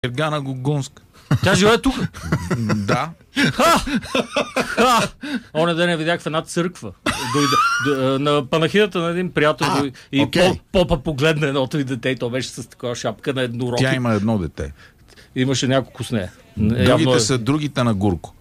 Ергана Гогунска. Тя живее тук. Да. Оня ден я видях в една църква. На панахидата на един приятел и попа погледна едното и дете и то беше с такава шапка на еднорог. Тя има едно дете. Имаше няколко с нея. Другите са другите на Гурко.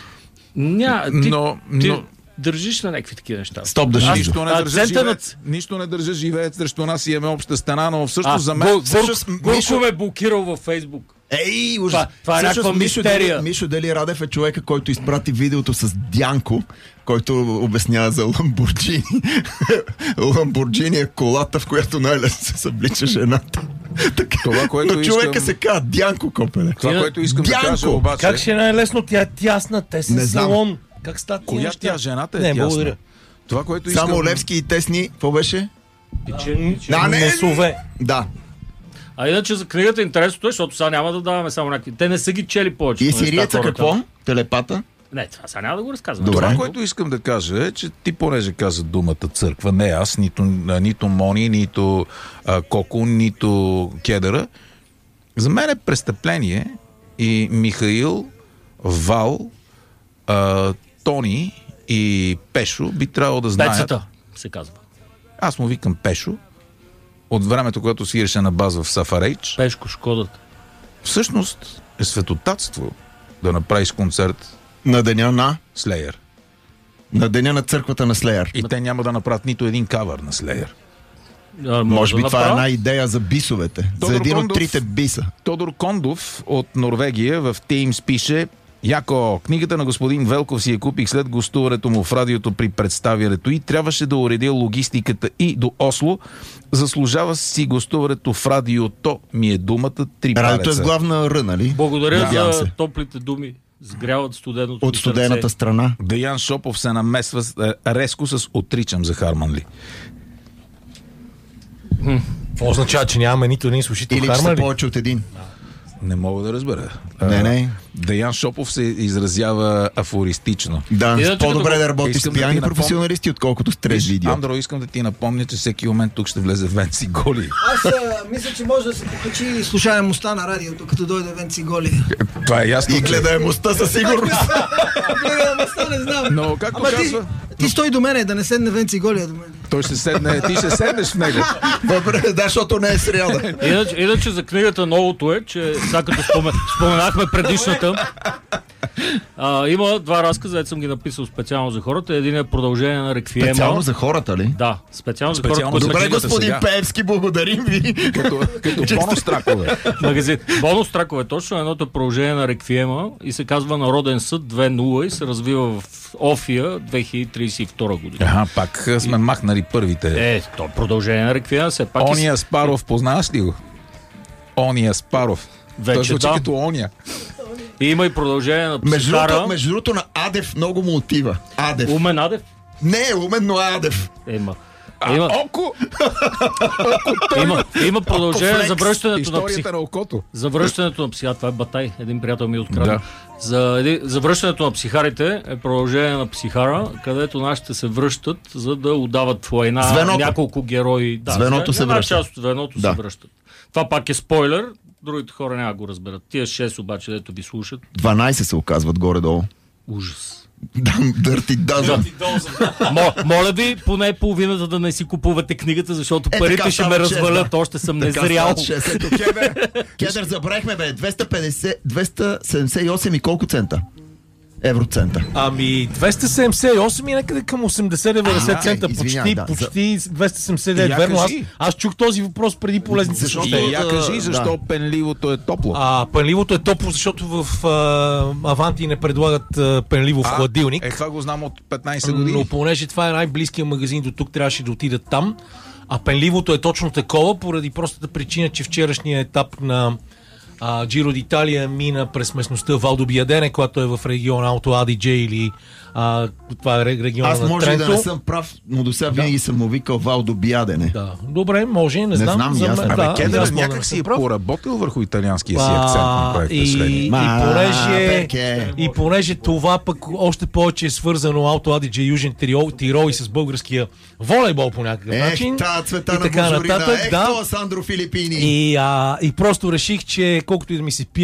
Ти държиш на някакви такива неща. Стоп да живи. Нищо не държа, живеят срещу нас и имаме обща стена, но всъщност за мен... Гурко ме блокирал във Фейсбук. Ей, ужас. Това е някаква мистерия. Мишо Дели Радев е човека, който изпрати видеото с Дянко, който обяснява за Ламборджини. Ламборджини е колата, в която най-лесно се съблича жената. Това, което но човека се казва Дянко, копеле. Това, което искам да кажа обаче... Как ще е най-лесно? Тя е тясна, те са салон. Как става? Коя тя? Жената е тясна. Благодаря. Това, което искам... Само Левски и тесни, какво беше? Несове. Да. А иначе за книгата интересното е, защото сега няма да даваме само някакви. Те не са ги чели повече. И сириеца какво? Телепата? Не, това сега няма да го разказвам. Това, което искам да кажа е, че ти понеже каза думата църква, не аз, нито Мони, нито Коко, нито Кедъра. За мен е престъпление и Михаил, Вал, Тони и Пешо би трябвало да знаят... Пецата се казва. Аз му викам Пешо. От времето, когато свиреше на база в Сафарейч. Пешко, Шкодата. Всъщност е светотатство да направиш концерт на деня на Слеер. На деня на църквата на Слеер. И те няма да направят нито един кавър на Слеер. Може би това е една идея за бисовете. За един от трите биса. Тодор Кондов от Норвегия в Teams пише: Яко, книгата на господин Велков си я купих след гостуването му в радиото при представянето и трябваше да уредя логистиката и до Осло. Заслужава си гостуването в радиото, ми е думата 3 палеца. Радиото е с главна Р, нали? Благодаря за топлите думи. Сгряват студеното от студената страна. Деян Шопов се намесва резко с отричам за Харманли. Това означава, че нямаме нито един слушател или Харманли? Или повече от един? Не мога да разбера. Не. Деян Шопов се изразява афористично. Да, по-добре да работи с пияни професионалисти, отколкото с треш видео. Андро, искам да ти напомня, че всеки момент тук ще влезе Венци Голи. Аз мисля, че може да се покачи слушаемостта на радиото, като дойде Венци Голи. Това е ясно. И гледаемостта със сигурност. Гледаемостта не знам. Но както казва... Ти стой до мене, да не седне Венци Голи, до мене. Той ще седне, ти ще седнеш в него. Добре, да, защото не е сряда. Иначе за книгата новото е, че сега като споменахме предишната, има два разказа, ето съм ги написал специално за хората. Един е продължение на Реквиема. Специално за хората ли? Да, специално за хората. Добре, господин Пеевски, благодарим ви. Като бонус тракове. Магазин. Бонус тракове, точно едното е продължение на Реквиема и се казва Народен съд 2.0 и се развива в Офия 2032 година. Пак сме махнали първите. То продължение на Реквиема все пак. Ония Спаров, познаваш ли го? Ония Спаров. Вече той звучи като Ония. И има и продължение на Психара. Между другото на Адев много му отива. Адев. Умен Адев? Не, умен, но Адев. Има продължение за връщането на историята на окото. За връщането на психара. Това е Батай. Един приятел ми открадна. За връщането на психарите е продължение на Психара, където нашите се връщат, за да удават в война няколко герои. Звеното се връща. Част от звеното се връщат. Това пак е спойлер. Другите хора няма го разберат. Тия 6 обаче, дето ви слушат. 12 се оказват горе-долу. Ужас. Дърти доза. Моля ви, поне половината да не си купувате книгата, защото парите ще ме развалят. Още съм незрял. Кедър, забравихме, 278 и колко цента? Евроцента. 278 и някъде към 80-90 цента. Почти 279. Верно, аз чух този въпрос преди полезните съобщения. Я кажи защо пенливото е топло. Пенливото е топло, защото в Аванти не предлагат пенливо в хладилник. Това го знам от 15 години. Но понеже това е най-близкият магазин до тук, трябваше да отидат там. А пенливото е точно такова, поради простата причина, че вчерашният етап на Джиро d'Italia мина през местността Валдо Биадене, която е в региона Алто Адидже или това е региона на Тренто. Аз може да не съм прав, но до сега винаги съм му викал Валдо Биадене. Да. Добре, може, не знам. Кедър някак си е поработил върху италианския си акцент. И понеже това пък още повече е свързано Алто Адидже Южен Тирол и с българския волейбол по някакъв начин. Цвета на Божорина, това Сандро Филипини. И просто реших, че колкото и да ми се пие